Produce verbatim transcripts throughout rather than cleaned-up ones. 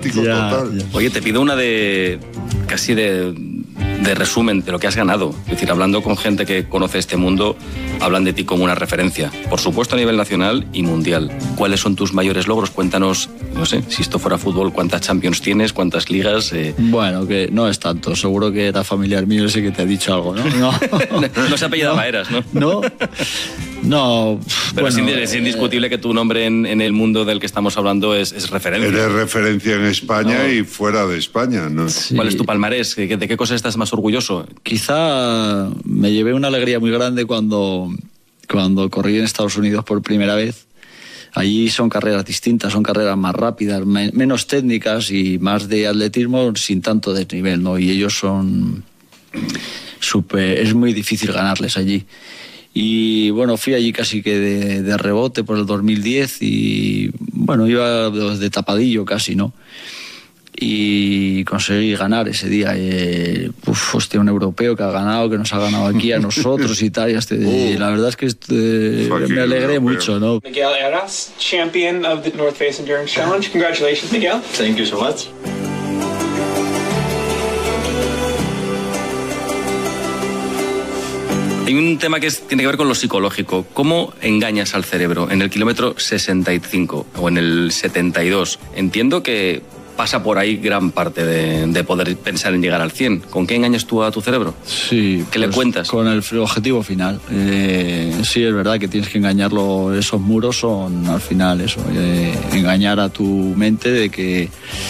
fanático ya, total. Ya. Oye, te pido una de casi de, de resumen de lo que has ganado. Es decir, hablando con gente que conoce este mundo, hablan de ti como una referencia. Por supuesto a nivel nacional y mundial. ¿Cuáles son tus mayores logros? Cuéntanos, no sé, si esto fuera fútbol, ¿cuántas Champions tienes? ¿Cuántas ligas? Eh... Bueno, que no es tanto. Seguro que era familiar mío ese que te ha dicho algo, ¿no? No, no se apellidaba no, Eras, ¿no? No. No, pero bueno, es, es indiscutible eh, que tu nombre en, en el mundo del que estamos hablando es, es referencia. Eres referencia en España no. y fuera de España, ¿no? Sí. ¿Cuál es tu palmarés? ¿De qué cosas estás más orgulloso? Quizá me llevé una alegría muy grande cuando, cuando corrí en Estados Unidos por primera vez. Allí son carreras distintas, son carreras más rápidas, me, menos técnicas y más de atletismo sin tanto desnivel, ¿no? Y ellos son super, es muy difícil ganarles allí. Y bueno, fui allí casi que de, de rebote por el dos mil diez y bueno, iba de, de tapadillo casi, ¿no? Y conseguí ganar ese día. Eh, uf, hostia, un europeo que ha ganado, que nos ha ganado aquí a nosotros y tal. Y este, uh, la verdad es que este, me alegré europeo. mucho, ¿no? Miguel Eras, champion of the North Face Endurance Challenge. Congratulations, Miguel. Thank you so much. Hay un tema que es, tiene que ver con lo psicológico. ¿Cómo engañas al cerebro en el kilómetro sesenta y cinco o en el setenta y dos? Entiendo que pasa por ahí gran parte de, de poder pensar en llegar al cien. ¿Con qué engañas tú a tu cerebro? Sí. ¿Qué pues, le cuentas? Con el objetivo final. Eh, sí, es verdad que tienes que engañarlo. Esos muros son al final eso. Eh, engañar a tu mente de que...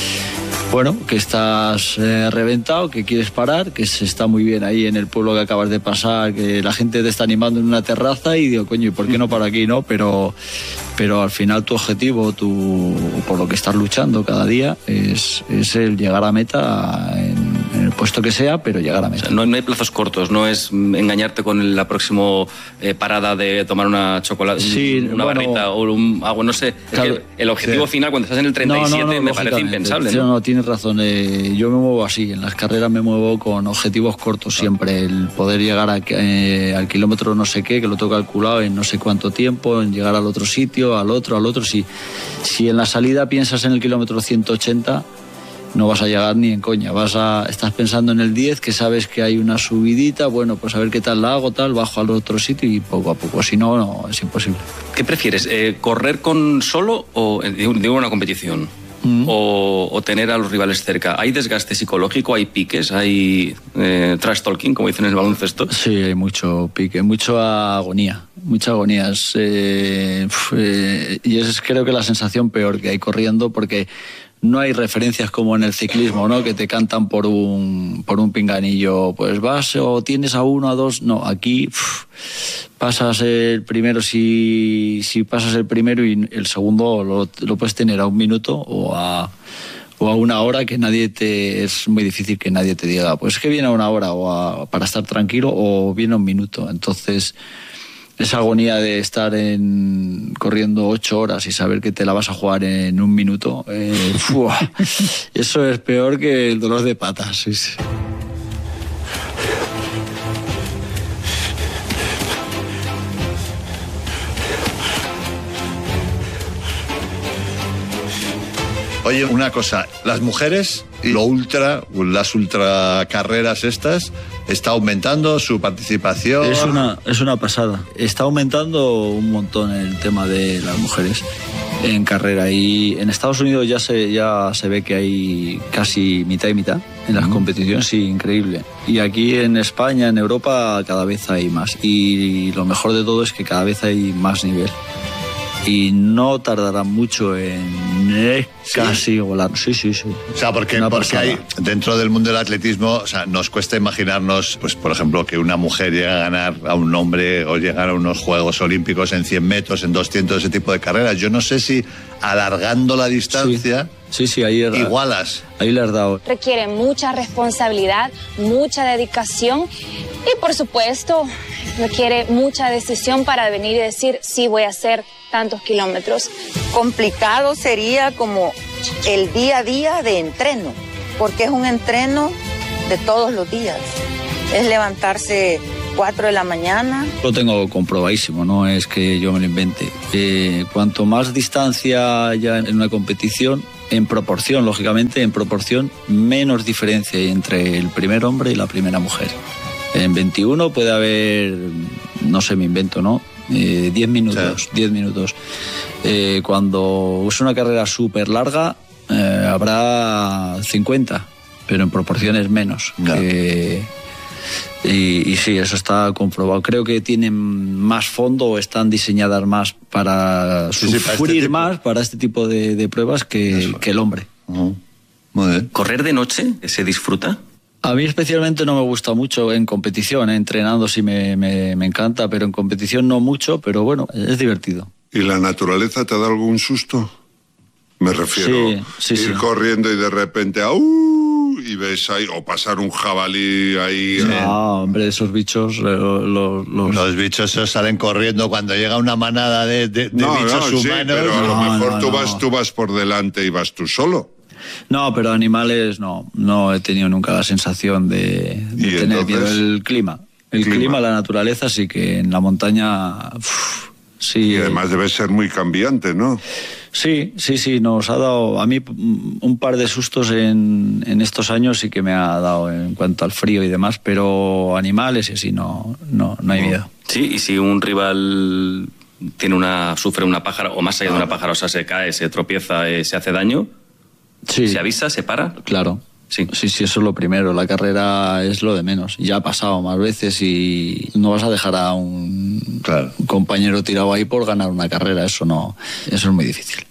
Bueno, que estás eh, reventado, que quieres parar, que se está muy bien ahí en el pueblo que acabas de pasar, que la gente te está animando en una terraza y digo, coño, ¿y por qué no paro aquí, no? Pero, pero al final tu objetivo, tu, por lo que estás luchando cada día, es, es el llegar a meta en, en el puesto que sea, pero llegar a meta. O sea, no, no hay plazos cortos, no es engañarte con la próxima eh, parada de tomar una chocolate, sí, una bueno, barrita o un agua, no sé. Claro, es que el objetivo sí. final, cuando estás en el treinta y siete, no, no, no, me parece impensable. No, no, no tienes razón. Eh, yo me muevo así. En las carreras me muevo con objetivos cortos siempre. El poder llegar a, eh, al kilómetro no sé qué, que lo tengo calculado en no sé cuánto tiempo, en llegar al otro sitio, al otro, al otro. Si, si en la salida piensas en el kilómetro ciento ochenta, no vas a llegar ni en coña. Vas a, estás pensando en el diez, que sabes que hay una subidita, bueno, pues a ver qué tal la hago, tal, bajo al otro sitio y poco a poco. Si no, no, es imposible. ¿Qué prefieres? Eh, ¿Correr con solo o digo una competición? Mm. O, o tener a los rivales cerca. ¿Hay desgaste psicológico? ¿Hay piques? ¿Hay eh, trash talking, como dicen en el baloncesto? Sí, hay mucho pique, mucha agonía, mucha agonía. Es, eh, eh, y es creo que la sensación peor que hay corriendo, porque no hay referencias como en el ciclismo, ¿no? Que te cantan por un, por un pinganillo, pues vas o tienes a uno, a dos. No, aquí uf, pasas el primero si, si pasas el primero y el segundo lo, lo puedes tener a un minuto o a, o a una hora, que nadie te, es muy difícil que nadie te diga, pues que viene a una hora o a, para estar tranquilo, o viene a un minuto. Entonces, esa agonía de estar en, corriendo ocho horas y saber que te la vas a jugar en un minuto, eh, eso es peor que el dolor de patas. Sí, sí. Oye, una cosa, las mujeres y lo ultra, las ultracarreras estas, ¿está aumentando su participación? Es una, es una pasada. Está aumentando un montón el tema de las mujeres en carrera, y en Estados Unidos ya se, ya se ve que hay casi mitad y mitad en las mm. competiciones, sí, increíble. Y aquí en España, en Europa, cada vez hay más. Y lo mejor de todo es que cada vez hay más nivel. Y no tardará mucho en eh, casi ¿Sí? volar. Sí, sí, sí. O sea, porque, porque hay, dentro del mundo del atletismo, o sea, nos cuesta imaginarnos, pues por ejemplo, que una mujer llegue a ganar a un hombre o llegar a unos Juegos Olímpicos en cien metros, en doscientos, ese tipo de carreras. Yo no sé si alargando la distancia... Sí, sí, sí, ahí er, igualas. Ahí le has dado. Requiere mucha responsabilidad, mucha dedicación y, por supuesto, requiere mucha decisión para venir y decir, sí, voy a hacer tantos kilómetros. Complicado sería como el día a día de entreno, porque es un entreno de todos los días. Es levantarse cuatro de la mañana. Lo tengo comprobadísimo, no es que yo me lo invente. Eh, cuanto más distancia haya en una competición, en proporción, lógicamente, en proporción, menos diferencia hay entre el primer hombre y la primera mujer. En veintiuno puede haber, no sé, me invento, ¿no? Eh, diez minutos, sí. diez minutos. Eh, cuando es una carrera súper larga, eh, habrá cincuenta, pero en proporciones menos. No. Que, y, y sí, eso está comprobado. Creo que tienen más fondo o están diseñadas más para sí, sí, sufrir para este más para este tipo de, de pruebas que, que el hombre. Uh-huh. Muy bien. ¿Correr de noche se disfruta? A mí especialmente no me gusta mucho en competición, ¿eh? Entrenando sí me, me, me encanta, pero en competición no mucho, pero bueno, es divertido. ¿Y la naturaleza te da algún susto? Me refiero sí, sí, ir sí. corriendo y de repente ¡au! Y ves ahí, o pasar un jabalí ahí. Sí. No, hombre, esos bichos... Los, los... los bichos esos salen corriendo cuando llega una manada de, de, de no, bichos no, humanos. Sí, pero a lo no, mejor no, tú, no. vas, tú vas por delante y vas tú solo. No, pero animales no, no he tenido nunca la sensación de, de tener miedo. El clima, el clima. clima, la naturaleza sí que en la montaña, uf, sí. Y además debe ser muy cambiante, ¿no? Sí, sí, sí, nos ha dado a mí un par de sustos en, en estos años sí que me ha dado en cuanto al frío y demás, pero animales y así no, no, no hay miedo. Sí, y si un rival tiene una, sufre una pájara o más allá de una pájara, o sea, se cae, se tropieza, eh, se hace daño. Sí. ¿Se avisa? ¿Se para? Claro. Sí. sí, sí, eso es lo primero. La carrera es lo de menos. Ya ha pasado más veces y no vas a dejar a un, claro. un compañero tirado ahí por ganar una carrera. Eso no, eso es muy difícil.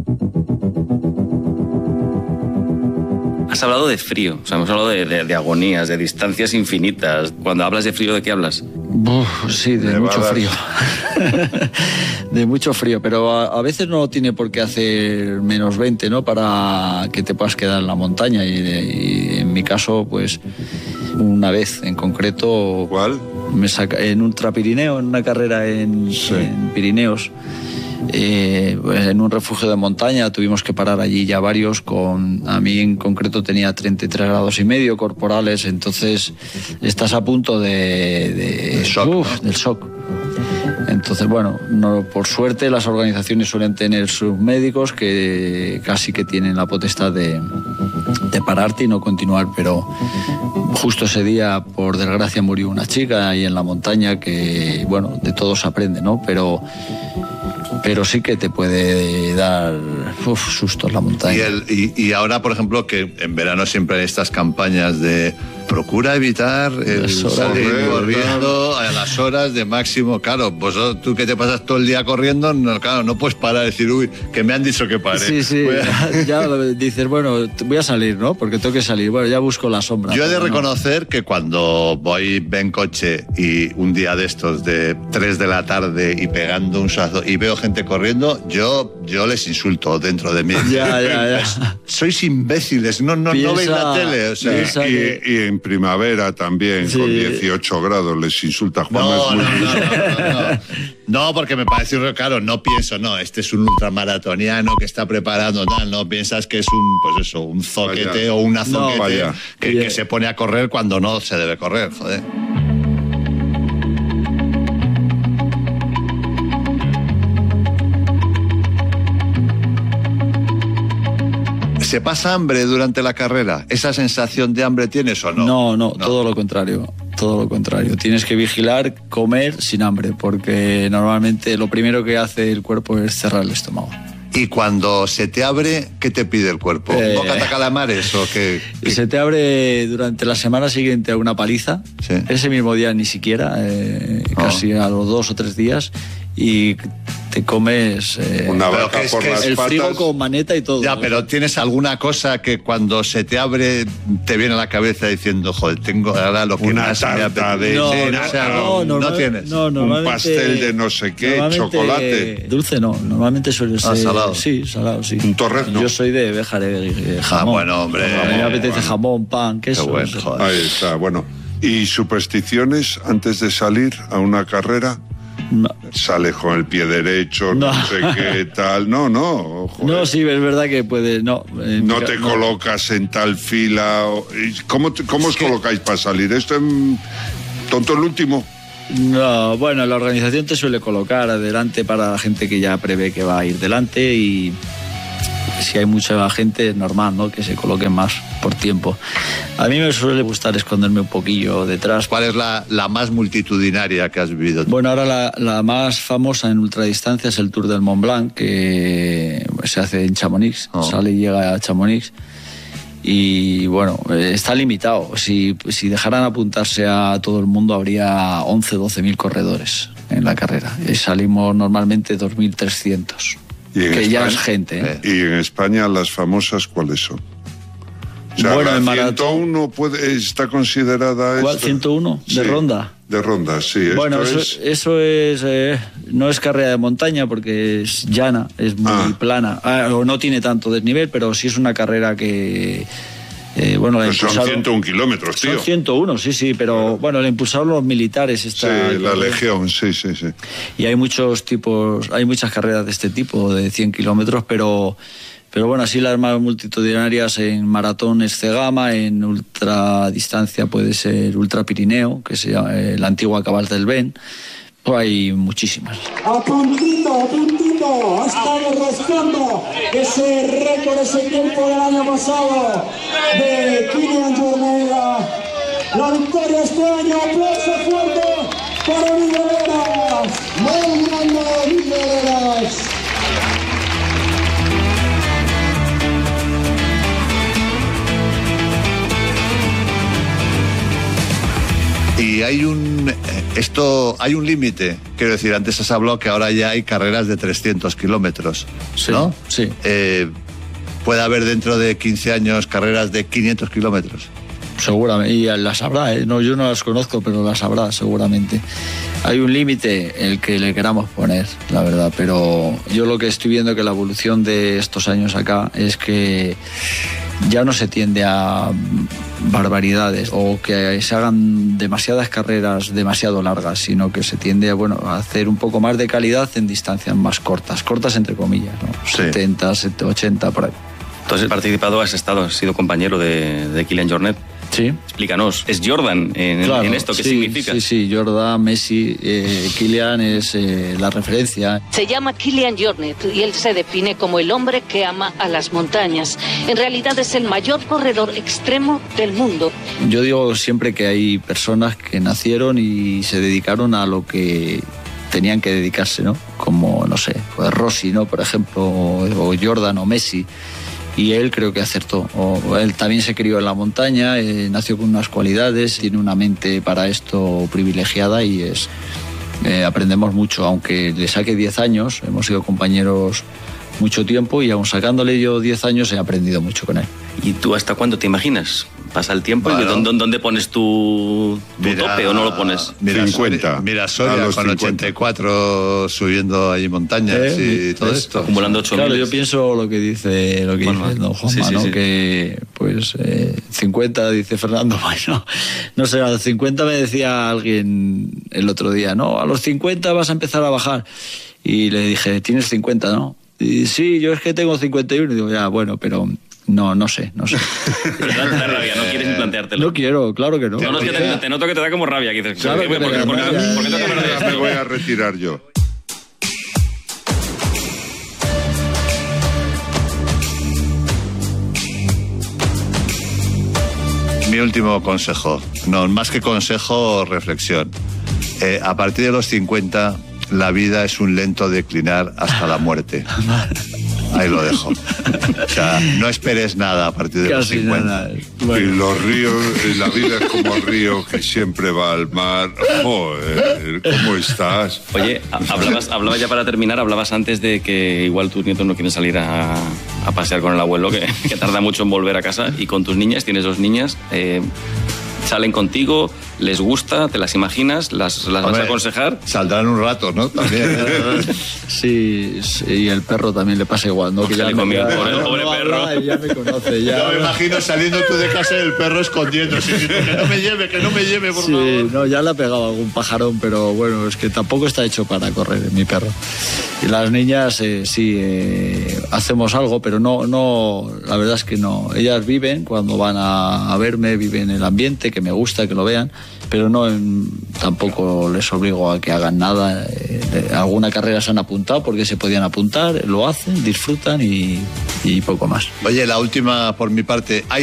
Has hablado de frío, o sea, hemos hablado de, de, de agonías, de distancias infinitas. Cuando hablas de frío, ¿de qué hablas? Uf, sí, de mucho frío. De mucho frío, pero a, a veces no tiene por qué hacer menos veinte, ¿no? Para que te puedas quedar en la montaña. Y, y en mi caso, pues, una vez en concreto... ¿Cuál? Me saca, en Ultrapirineo, en una carrera en, sí. en Pirineos. Eh, pues en un refugio de montaña tuvimos que parar allí ya varios con, a mí en concreto tenía treinta y tres grados y medio corporales, entonces estás a punto de, de shock, uf, ¿no? del shock. Entonces bueno, no, por suerte las organizaciones suelen tener sus médicos que casi que tienen la potestad de, de pararte y no continuar, pero justo ese día por desgracia murió una chica ahí en la montaña que bueno, de todo se aprende, ¿no? Pero pero sí que te puede dar uf, sustos la montaña. Y, el, y, y ahora, por ejemplo, que en verano siempre hay estas campañas de procura evitar el salir corriendo a las horas de máximo. Claro, pues tú que te pasas todo el día corriendo, no, claro, no puedes parar y decir, uy, que me han dicho que pare. Sí, sí, a... ya dices, bueno, voy a salir, ¿no? Porque tengo que salir, bueno, ya busco la sombra. Yo he de no. reconocer que cuando voy en coche y un día de estos de tres de la tarde y pegando un sazo y veo gente corriendo, yo, yo les insulto dentro de mí. Ya, ya, ya. Sois imbéciles, no, no, Piensa, no veis la tele. O sea, y, y, y en primavera también, sí. Con dieciocho grados, les insulta Juan. No, es muy no, no, no, no, no. No, porque me parece, claro, no pienso, no, este es un ultramaratoniano que está preparando tal, no piensas que es un, pues eso, un zoquete vaya. O una zoquete no, que, que se pone a correr cuando no se debe correr, joder. ¿Se pasa hambre durante la carrera? ¿Esa sensación de hambre tienes o no? No, no, no, todo lo contrario. Todo lo contrario. Tienes que vigilar, comer sin hambre, porque normalmente lo primero que hace el cuerpo es cerrar el estómago. Y cuando se te abre, ¿qué te pide el cuerpo? Eh, ¿Bocata calamares o qué? Y se te abre durante la semana siguiente a una paliza. Sí. Ese mismo día ni siquiera, eh, oh. casi a los dos o tres días. Y te comes eh, una vaca por que las el patas. frigo con maneta y todo. Ya, pero ¿tienes alguna cosa que cuando se te abre te viene a la cabeza diciendo, joder, tengo ahora lo que una más tarta me de no, sí, no, o sea, no, no, no tienes no, un pastel de no sé qué, chocolate. Dulce no, normalmente suele ser ah, salado. Sí, salado, sí. Un torrezno. Yo soy de béjare, eh, jamón. Ah, bueno, hombre. A mí me apetece bueno. jamón, pan, queso. Qué bueno, joder. Ahí está, bueno. ¿Y supersticiones antes de salir a una carrera? No. Sales con el pie derecho, no, no sé qué tal. No, no. Joder. No, sí, es verdad que puede. No, eh, no te no. colocas en tal fila. ¿Cómo, cómo os colocáis para salir? ¿Esto en tonto el último? No, bueno, la organización te suele colocar adelante para la gente que ya prevé que va a ir delante y. si hay mucha gente es normal, ¿no?, que se coloquen más por tiempo. A mí me suele gustar esconderme un poquillo detrás. ¿Cuál es la, la más multitudinaria que has vivido? Bueno, ahora la, la más famosa en ultradistancia es el Tour del Mont Blanc, que se hace en Chamonix, oh. sale y llega a Chamonix. Y bueno, está limitado. Si, si dejaran apuntarse a todo el mundo, habría once, doce mil corredores en la carrera. Y salimos normalmente dos mil trescientos, que España, ya es gente, ¿eh? ¿Y en España las famosas cuáles son? O sea, bueno, la ciento uno puede, está considerada... ¿Cuál? Esta... ¿ciento uno? ¿De sí, ronda? De ronda, sí. Bueno, esto eso es, eso es eh, no es carrera de montaña porque es llana, es muy ah. plana. Ah, o no tiene tanto desnivel, pero sí es una carrera que... Eh, bueno, pues son ciento uno kilómetros, tío. Son ciento uno, sí, sí, pero claro. bueno, el impulsaron los militares. Está, sí, la Legión, sí, sí, sí. Y hay muchos tipos, hay muchas carreras de este tipo, de cien kilómetros, pero... Pero bueno, así las más multitudinarias en maratón es Cegama, en ultradistancia puede ser Ultra Pirineo, que es eh, la antigua Cabal del Ben. Pues hay muchísimas. A puntito, a puntito, estamos rascando ese récord, ese tiempo del año pasado de Kilian Jornet. La victoria este año, aplauso fuerte para Villegas, muy grande Villegas. Y hay un esto hay un límite, quiero decir, antes has hablado que ahora ya hay carreras de trescientos kilómetros, ¿no? Sí. Eh, ¿Puede haber dentro de quince años carreras de quinientos kilómetros? Seguramente, y las habrá, ¿eh? No, yo no las conozco, pero las habrá seguramente. Hay un límite el que le queramos poner, la verdad, pero yo lo que estoy viendo que la evolución de estos años acá es que ya no se tiende a barbaridades o que se hagan demasiadas carreras demasiado largas, sino que se tiende a, bueno, a hacer un poco más de calidad en distancias más cortas, cortas entre comillas, ¿no? Sí. setenta, ochenta, por ahí. Tú has participado, has estado, has sido compañero de, de Kilian Jornet. Sí. Explícanos, ¿es Jordan en, claro, en esto? ¿Qué sí, significa? Sí, sí, Jordan, Messi, eh, Kilian es eh, la referencia. Se llama Kilian Jornet y él se define como el hombre que ama a las montañas. En realidad es el mayor corredor extremo del mundo. Yo digo siempre que hay personas que nacieron y se dedicaron a lo que tenían que dedicarse, ¿no? Como, no sé, pues Rossi, ¿no? Por ejemplo, o Jordan o Messi. Y él creo que acertó. O él también se crió en la montaña, eh, nació con unas cualidades, tiene una mente para esto privilegiada y es eh, aprendemos mucho. Aunque le saque diez años, hemos sido compañeros mucho tiempo y aún sacándole yo diez años he aprendido mucho con él. ¿Y tú hasta cuándo te imaginas? ¿Pasa el tiempo? Bueno, ¿Dónde, ¿Dónde pones tu, tu mira, tope o no lo pones? Mira, cincuenta. Mira, Soria con cincuenta. ochenta y cuatro subiendo ahí montañas ¿Eh? y todo es, esto. Acumulando ocho Claro, yo pienso lo que dice, lo que bueno, dice don Juanma, sí, sí, ¿no? Sí. Que pues eh, cincuenta, dice Fernando, bueno, no sé, a los cincuenta me decía alguien el otro día, no, a los cincuenta vas a empezar a bajar. Y le dije, tienes cincuenta, ¿no? Y sí, yo es que tengo cincuenta y uno. Y digo, ya, bueno, pero... No, no sé, no sé. Te da rabia, no quieres planteártelo. No quiero, claro que no. No, no, es que te, te noto que te da como rabia. Que dices, claro que ¿por qué me voy a retirar yo? Mi último consejo, no, más que consejo, reflexión. Eh, a partir de los cincuenta, la vida es un lento declinar hasta la muerte. Ahí lo dejo. O sea, no esperes nada a partir de Casi los cincuenta. Bueno. Y los ríos, la vida es como el río que siempre va al mar. Joder, ¿cómo estás? Oye, hablabas, hablabas ya para terminar, hablabas antes de que igual tus nietos no quieren salir a, a pasear con el abuelo, que, que tarda mucho en volver a casa. Y con tus niñas, tienes dos niñas, eh, salen contigo, les gusta, te las imaginas, las, las Hombre, vas a aconsejar. Saldrán un rato, ¿no? También. sí, sí, y el perro también le pasa igual, ¿no? Que ya conmigo, me, pobre, pobre no, perro. Ya me conoce, ya. Yo me imagino saliendo tú de casa y el perro escondiéndose, diciendo que no me lleve, que no me lleve, por sí, favor. Sí, no, ya le ha pegado algún pajarón, pero bueno, es que tampoco está hecho para correr, mi perro. Y las niñas, eh, sí, eh, hacemos algo, pero no, no, la verdad es que no. Ellas viven, cuando van a, a verme, viven el ambiente, que me gusta que lo vean, pero no en, tampoco les obligo a que hagan nada. Eh, alguna carrera se han apuntado porque se podían apuntar, lo hacen, disfrutan y, y poco más. Oye, la última por mi parte. ¿Hay